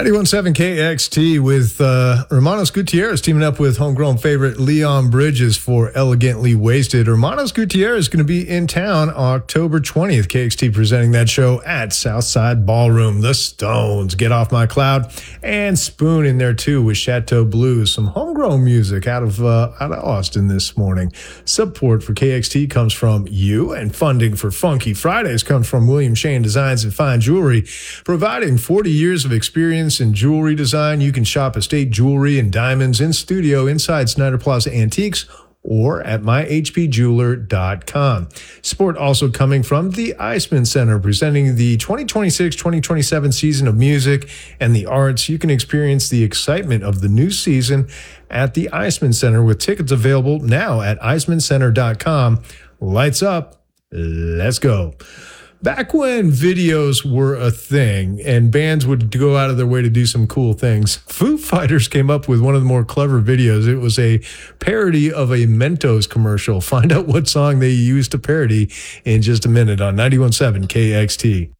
91.7 KXT with Hermanos Gutierrez teaming up with homegrown favorite Leon Bridges for Elegantly Wasted. Hermanos Gutierrez is going to be in town October 20th. KXT presenting that show at Southside Ballroom. The Stones, Get Off My Cloud, and Spoon in there too with Chateau Blues. Some homegrown music out of Austin this morning. Support for KXT comes from you, and funding for Funky Fridays comes from William Shane Designs and Fine Jewelry, providing 40 years of experience in jewelry design. You can shop estate jewelry and diamonds in studio inside Snyder Plaza Antiques or at myhpjeweler.com. Support also coming from the Eisman Center, presenting the 2026-2027 season of music and the arts. You can experience the excitement of the new season at the Eisman Center with tickets available now at eismancenter.com. Lights up. Let's go. Back when videos were a thing and bands would go out of their way to do some cool things, Foo Fighters came up with one of the more clever videos. It was a parody of a Mentos commercial. Find out what song they used to parody in just a minute on 91.7 KXT.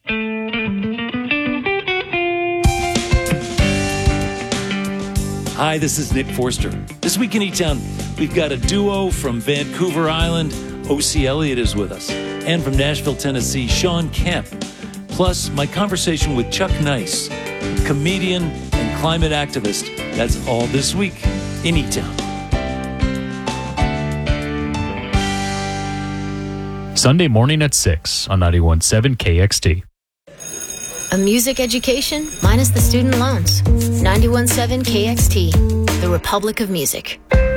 Hi, this is Nick Forster. This week in E-Town, we've got a duo from Vancouver Island. O.C. Elliott is with us. And from Nashville, Tennessee, Sean Kemp. Plus, my conversation with Chuck Nice, comedian and climate activist. That's all this week in E-Town. Sunday morning at 6 on 91.7 KXT. A music education minus the student loans. 91.7 KXT, the Republic of Music.